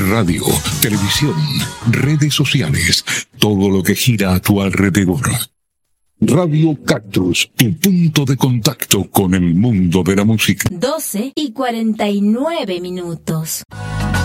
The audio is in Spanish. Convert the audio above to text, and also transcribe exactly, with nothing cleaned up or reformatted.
radio, televisión, redes sociales, todo lo que gira a tu alrededor. Radio Cactus, tu punto de contacto con el mundo de la música. doce y cuarenta y nueve minutos.